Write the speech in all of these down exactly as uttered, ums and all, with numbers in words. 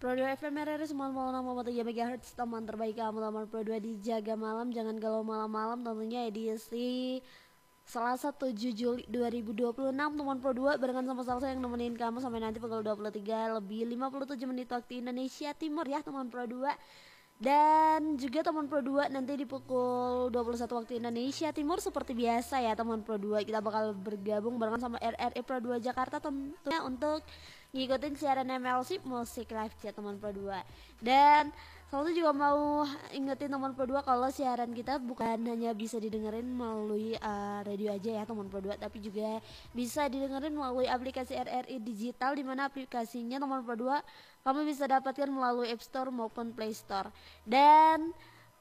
Pro dua F M R R I sembilan puluh enam koma tiga megahertz, teman terbaik kamu, teman Pro dua dijaga malam, jangan galau malam-malam, tentunya edisi Selasa tujuh Juli dua ribu dua puluh enam, teman Pro dua barengan sama Salsa yang nemenin kamu sampai nanti pukul dua puluh tiga lebih lima puluh tujuh menit waktu Indonesia Timur ya teman Pro dua. Dan juga teman Pro dua nanti di pukul dua puluh satu waktu Indonesia Timur seperti biasa ya teman Pro dua, kita bakal bergabung barengan sama R R I Pro dua Jakarta tentunya untuk ngikutin siaran M L C Musik Live ya teman Pro dua. Dan selalu juga mau ingetin teman Pro dua kalau siaran kita bukan hanya bisa didengerin melalui uh, radio aja ya teman Pro dua, tapi juga bisa didengerin melalui aplikasi R R I digital, di mana aplikasinya teman Pro dua kamu bisa dapatkan melalui App Store maupun Play Store. Dan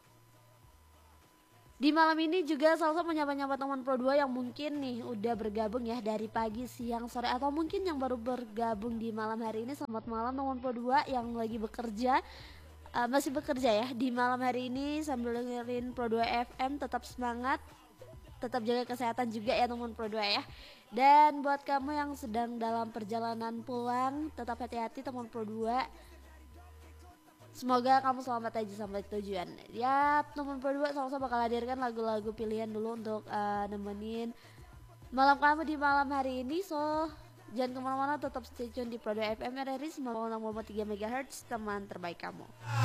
di malam ini juga Salsa menyapa-nyapa teman Pro dua yang mungkin nih udah bergabung ya dari pagi, siang, sore, atau mungkin yang baru bergabung di malam hari ini. Selamat malam teman Pro dua yang lagi bekerja, uh, masih bekerja ya di malam hari ini sambil dengerin Pro dua F M. Tetap semangat, tetap jaga kesehatan juga ya teman Pro dua ya. Dan buat kamu yang sedang dalam perjalanan pulang, tetap hati-hati teman Pro dua. Semoga kamu selamat aja sampai tujuan. Ya, teman Pro dua sama-sama bakal hadirkan lagu-lagu pilihan dulu untuk uh, nemenin malam kamu di malam hari ini. So, jangan kemana-mana, tetap stay tune di Pro dua F M R R I sembilan puluh enam koma tiga megahertz, teman terbaik kamu.